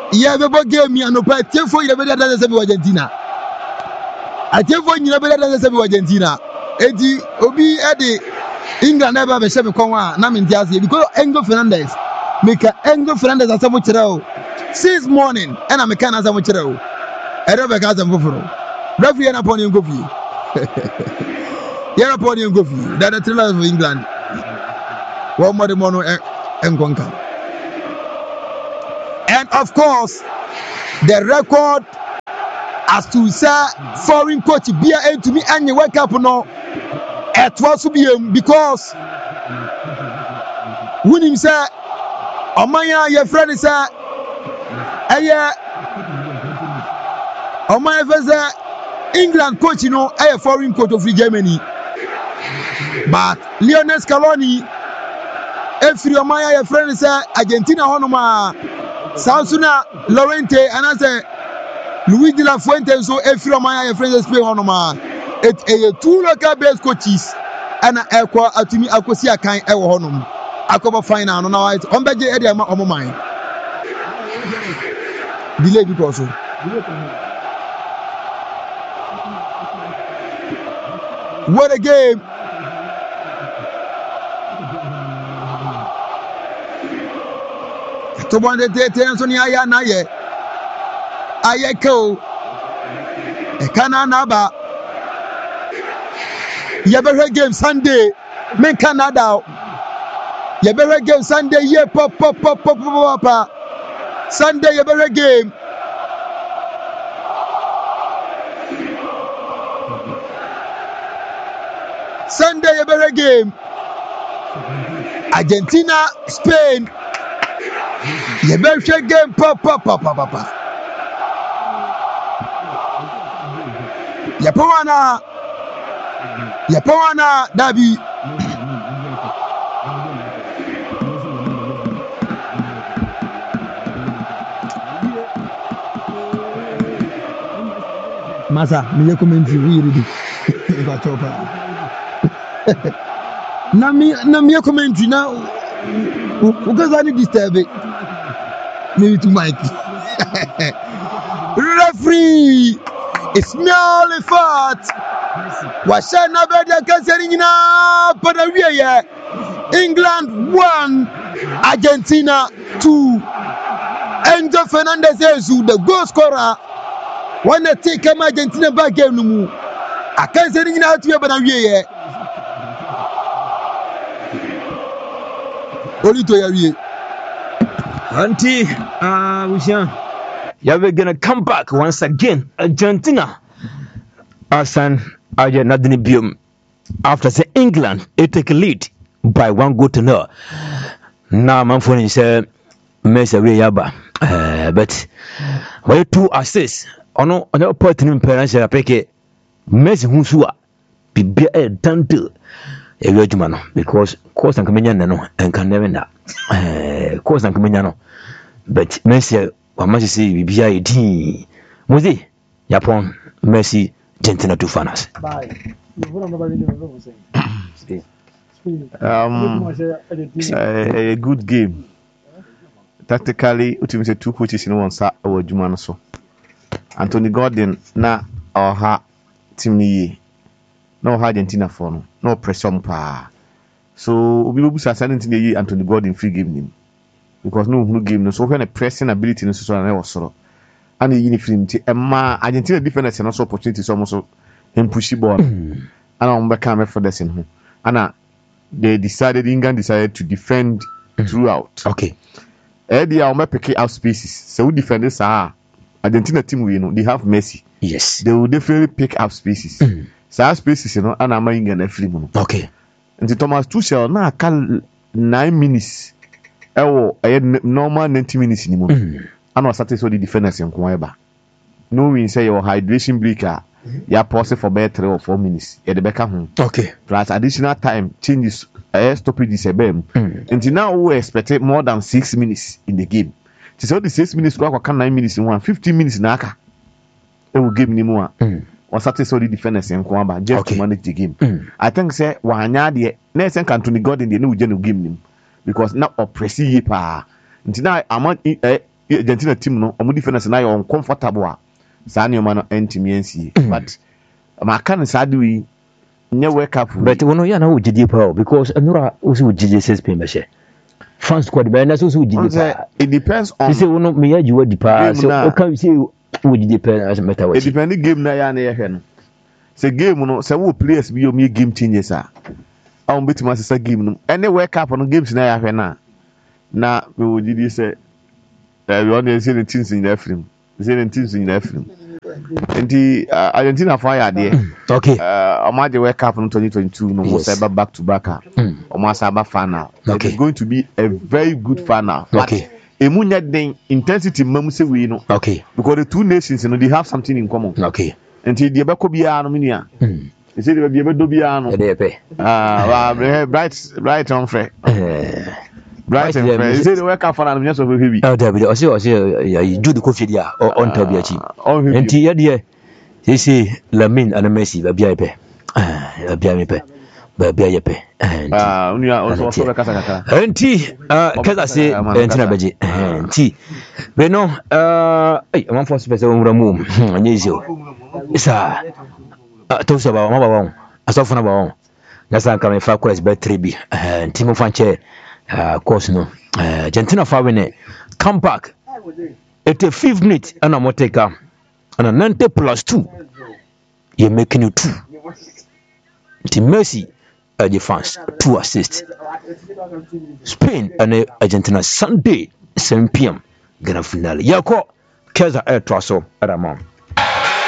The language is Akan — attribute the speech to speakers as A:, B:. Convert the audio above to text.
A: Yeah, we both game me and no part. Tell for you better than Argentina. I tell for you better than Argentina. Edi Obi Eddie England never be shape kwa na me ntiase because Enzo Fernandez make Enzo Fernandez asabo kirao since morning and I'm can asabo kirao. Erebe ka asabo foro. Referee na pon go fi. Yera pon go fi. That the thrillers of England. One more mono enkonka. And of course, the record as to say foreign coach be to me and you wake up no it was to be because when him say Omaya your friend say Omaya say England coach you know a foreign coach of Germany but Lionel Scaloni if you Omaya your friend say Argentina honoma Sansuna Lorente and I say Luis de la Fuente so every Omaya friends play honoma it a two local based coaches and ekwa atumi akosi akan e wo honum akoba final no now it on beje e dey ma omo man delay because what a game. To one the so ni aya na ye ayeko e kana na ba ye be game Sunday men Canada ye be game Sunday ye pop Sunday ye be game Sunday ye be game Argentina Spain ye be game pop Yapawana Dabi Masa me comment we ready na me comment na ukaza ni disturb me to mic referee Ismail Fat Washana Beda Kaserina Padawiya England 1 Argentina 2 Enzo Fernandez is the goal scorer when they take Argentina back game no mu Akaserina to Padawiya Olito Yawie
B: Auntie we're gonna come back once again. Argentina Asan Nadine Bium after say England it take a lead by 1-0. Now man for say Messi we yaba but why 2 assists ono point in parents peke Messi hunsuwa bibia e dante e wejuma no because course and kamenya no and can never na course and kamenya no but Messi Wamaji say bibia edi Mozi Yapon Messi Argentina to fanas.
C: A good game. Tactically, we say 2 coaches in one side or Jumano so. Anthony Gordon na or ha team ni no Argentina for no pressure pa. So we will be assigning Anthony Gordon free game him. Because no game no so when a pressing ability no so na was and the uniform Argentina defenders and also opportunities almost in pushy ball and on back for this in home and England decided to defend throughout.
B: Okay,
C: they are picking out spaces so defenders are Argentina team we know they have Messi.
B: Yes,
C: they will definitely pick up spaces so spaces you know and I'm England and free.
B: Okay,
C: and Thomas Tuchel now can 9 minutes normal 90 minutes anymore. And was satisfied the defenders in Kwaiba. No mean say your hydration breaker, you pause for better 3 or 4 minutes at the back home.
B: Okay.
C: Plus additional time changes stop this and now we expect more than 6 minutes in the game. So the 6 minutes go 9 minutes in 15 minutes naka. It will give me more. Was satisfied the defenders in Kwaiba just to manage the game. I think say wanya the next Anthony Gordon the new game him because now oppressive pa. Now I'm Argentina team no omo defense na you uncomfortable a saa nneɛma no ntimi ansie but maka no saa de wi nye wake up
B: but wono ya na wo gidie pa because enura wo so gidie says pay measure fans squad be na so gidie pa
C: it depends on
B: say wono me ya jiwa di pa so o kan say wo gidie pa as matter what
C: it depend game na ya na ye hwe no say game no say wo players bi o me game changes a on betima say game no any wake up no games na ya hwe na we wo gidie say we want to see the teams in the film nti Argentina fire there
B: okay
C: Omaje World Cup in 2022 no was ever back to back Omasaba final it's going to be a very good final
B: okay
C: emunya den intensity mamu say we no
B: okay
C: because the two nations you know they have something in common
B: okay
C: nti de beko bia no menia they say de be do bia no bright on free Right and fair. Is it the work for an so heavy?
B: Oh, David, I see, do the coffee there on Tabiachi. And tea, dear, they say Lamin and a Messi, a biape, a biape, biape, and
C: you are also a Casacata.
B: And tea, because I say, Antinabaji, and tea. But no, I'm for special room, and it's a toast about Mama, a soften about. That's not coming 5 questions, but 3B, and Timo Fanche. Of course, no. Argentina Fabine come back at the 5th minute, and I'm going to take and a 90 plus 2. You're making it 2. The Messi the fans 2 assists. Spain and Argentina Sunday 7 p.m. Grand finale. Yako Keza Air Trasso at a mom.